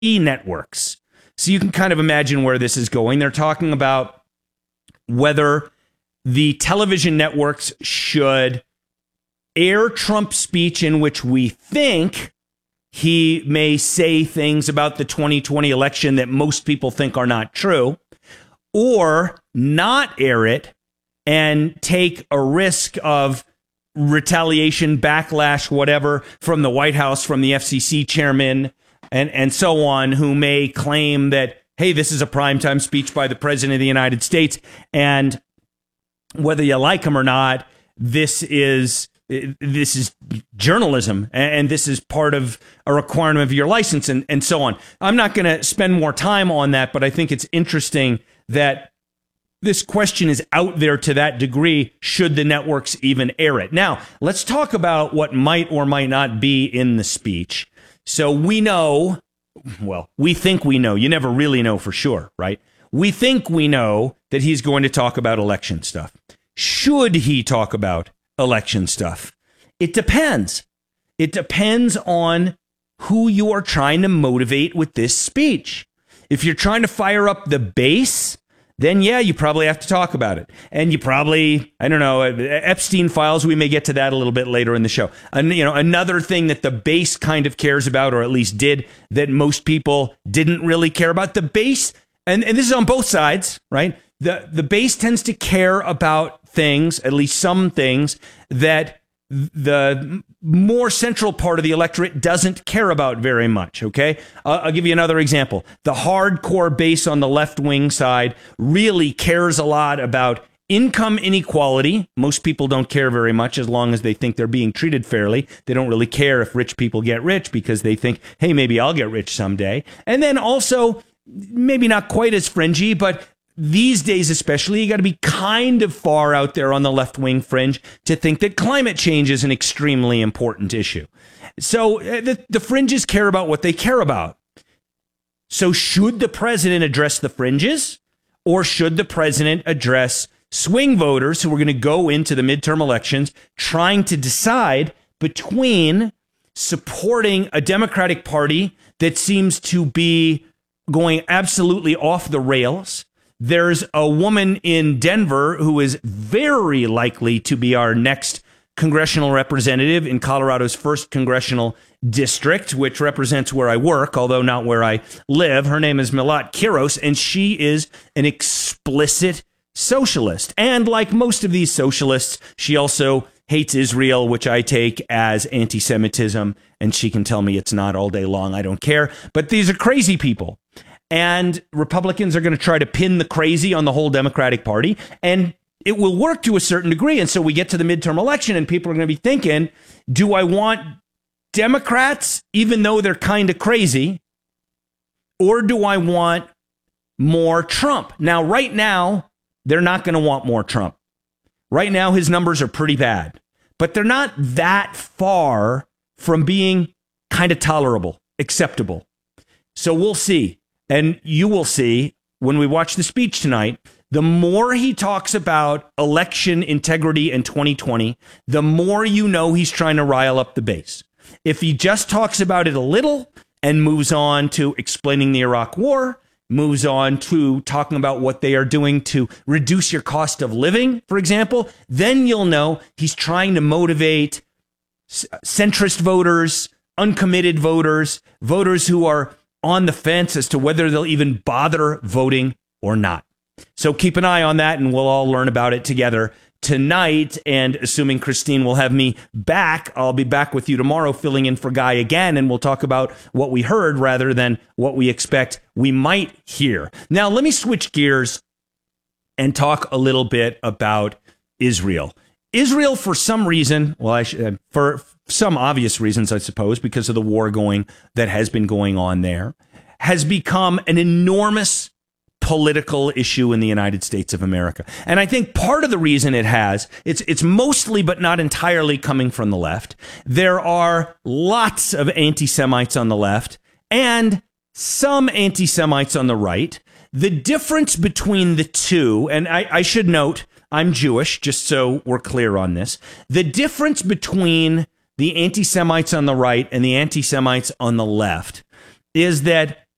networks. So you can kind of imagine where this is going. They're talking about whether the television networks should air Trump's speech in which we think he may say things about the 2020 election that most people think are not true, or not air it and take a risk of retaliation, backlash, whatever, from the White House, from the FCC chairman, and so on, who may claim that, hey, this is a primetime speech by the president of the United States, and whether you like him or not, this is journalism, and this is part of a requirement of your license, and so on. I'm not going to spend more time on that, but I think it's interesting that this question is out there to that degree. Should the networks even air it? Now, let's talk about what might or might not be in the speech. So we know, well, we think we know. You never really know for sure, right? We think we know that he's going to talk about election stuff. Should he talk about election stuff? It depends. It depends on who you are trying to motivate with this speech. If you're trying to fire up the base, then yeah, you probably have to talk about it. And you probably, I don't know, Epstein files, we may get to that a little bit later in the show. And, you know, another thing that the base kind of cares about, or at least did, that most people didn't really care about. The base, and this is on both sides, right? The base tends to care about things, at least some things, that the more central part of the electorate doesn't care about very much, okay? I'll give you another example. The hardcore base on the left-wing side really cares a lot about income inequality. Most people don't care very much as long as they think they're being treated fairly. They don't really care if rich people get rich because they think, hey, maybe I'll get rich someday. And then also, maybe not quite as fringy, but these days especially, you got to be kind of far out there on the left-wing fringe to think that climate change is an extremely important issue. So the fringes care about what they care about. So should the president address the fringes, or should the president address swing voters who are going to go into the midterm elections trying to decide between supporting a Democratic Party that seems to be going absolutely off the rails? There's a woman in Denver who is very likely to be our next congressional representative in Colorado's 1st congressional district, which represents where I work, although not where I live. Her name is Milat Kiros, and she is an explicit socialist. And like most of these socialists, she also hates Israel, which I take as anti-Semitism, and she can tell me it's not all day long. I don't care. But these are crazy people. And Republicans are going to try to pin the crazy on the whole Democratic Party, and it will work to a certain degree. And so we get to the midterm election, and people are going to be thinking, do I want Democrats, even though they're kind of crazy, or do I want more Trump? Now, right now, they're not going to want more Trump. Right now, his numbers are pretty bad, but they're not that far from being kind of tolerable, acceptable. So we'll see. And you will see when we watch the speech tonight, the more he talks about election integrity in 2020, the more you know he's trying to rile up the base. If he just talks about it a little and moves on to explaining the Iraq War, moves on to talking about what they are doing to reduce your cost of living, for example, then you'll know he's trying to motivate centrist voters, uncommitted voters, voters who are on the fence as to whether they'll even bother voting or not. So keep an eye on that, and we'll all learn about it together tonight. And assuming Christine will have me back, I'll be back with you tomorrow filling in for Guy again, and we'll talk about what we heard rather than what we expect we might hear. Now, let me switch gears and talk a little bit about Israel. Israel, for some reason, well, for some obvious reasons, I suppose, because of the war that has been going on there, has become an enormous political issue in the United States of America. And I think part of the reason it's mostly, but not entirely, coming from the left. There are lots of anti-Semites on the left and some anti-Semites on the right. The difference between the two, and I should note, I'm Jewish, just so we're clear on this. The difference between the anti-Semites on the right and the anti-Semites on the left is that